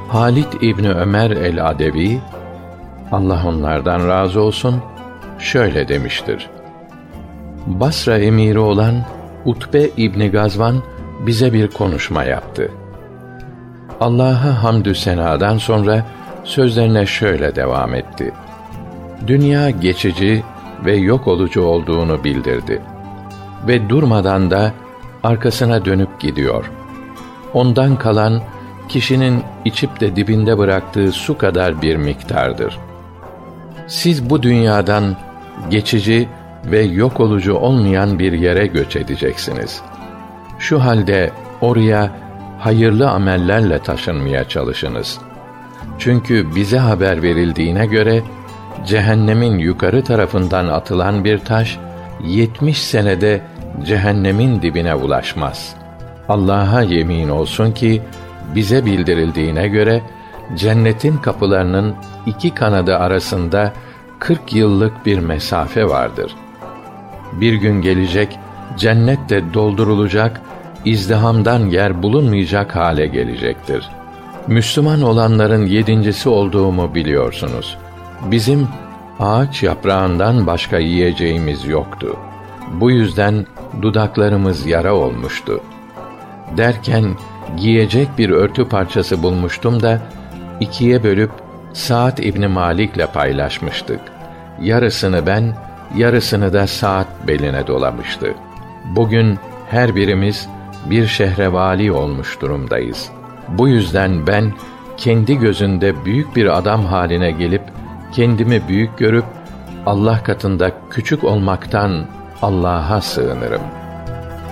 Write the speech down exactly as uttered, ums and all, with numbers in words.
Halit İbni Ömer el-Adevi, Allah onlardan razı olsun, şöyle demiştir: Basra emiri olan Utbe İbni Gazvan bize bir konuşma yaptı. Allah'a hamdü senadan sonra sözlerine şöyle devam etti: Dünya geçici ve yok olucu olduğunu bildirdi ve durmadan da arkasına dönüp gidiyor. Ondan kalan kişinin içip de dibinde bıraktığı su kadar bir miktardır. Siz bu dünyadan geçici ve yok olucu olmayan bir yere göç edeceksiniz. Şu halde oraya hayırlı amellerle taşınmaya çalışınız. Çünkü bize haber verildiğine göre cehennemin yukarı tarafından atılan bir taş yetmiş senede cehennemin dibine ulaşmaz. Allah'a yemin olsun ki bize bildirildiğine göre cennetin kapılarının iki kanadı arasında kırk yıllık bir mesafe vardır. Bir gün gelecek, cennet de doldurulacak, izdihamdan yer bulunmayacak hale gelecektir. Müslüman olanların yedincisi olduğumu biliyorsunuz. Bizim ağaç yaprağından başka yiyeceğimiz yoktu. Bu yüzden dudaklarımız yara olmuştu. Derken giyecek bir örtü parçası bulmuştum da ikiye bölüp Sa'd İbni Malik'le paylaşmıştık. Yarısını ben, yarısını da Sa'd beline dolamıştı. Bugün her birimiz bir şehre vali olmuş durumdayız. Bu yüzden ben kendi gözünde büyük bir adam haline gelip kendimi büyük görüp Allah katında küçük olmaktan Allah'a sığınırım.